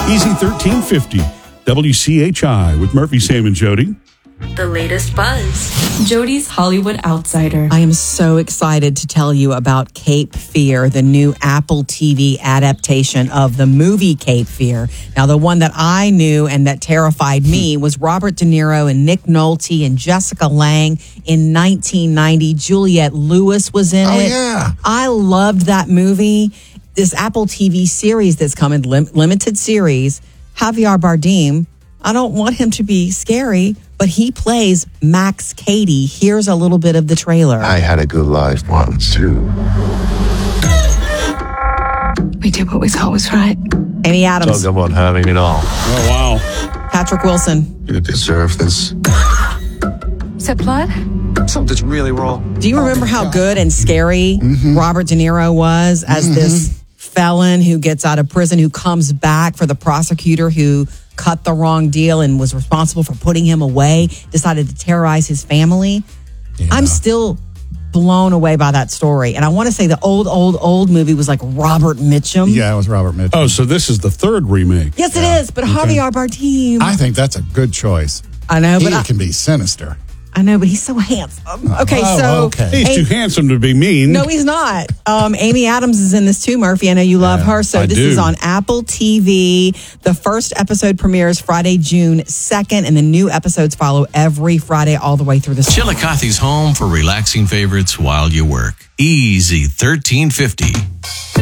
Easy 1350. WCHI with Murphy, Sam, and Jody. The latest buzz. Jody's Hollywood Outsider. I am so excited to tell you about Cape Fear, the new Apple TV adaptation of the movie Cape Fear. Now, the one that I knew and that terrified me was Robert De Niro and Nick Nolte and Jessica Lange in 1990. Juliette Lewis was in it. Oh, yeah. I loved that movie. This Apple TV series that's coming, limited series, Javier Bardem, I don't want him to be scary, but he plays Max Cady. Here's a little bit of the trailer. I had a good life once, too. We did what we thought was right. Amy Adams. Talk about having it all. Oh, wow. Patrick Wilson. You deserve this. Is that blood? Something's really wrong. Do you remember how good and scary Robert De Niro was as this felon who gets out of prison, who comes back for the prosecutor who cut the wrong deal and was responsible for putting him away, decided to terrorize his family? Yeah. I'm still blown away by that story. And I want to say the old movie was like Robert Mitchum. Yeah, it was Robert Mitchum. Oh, so this is the third remake. Yes, it is. But Javier Bardem. I think that's a good choice. I know, but he can be sinister. I know, but he's so handsome. Okay, He's too handsome to be mean. No, he's not. Amy Adams is in this too, Murphy. I know you love her. So this is on Apple TV. The first episode premieres Friday, June 2nd, and the new episodes follow every Friday all the way through the summer. Chillicothe's home for relaxing favorites while you work. Easy 1350.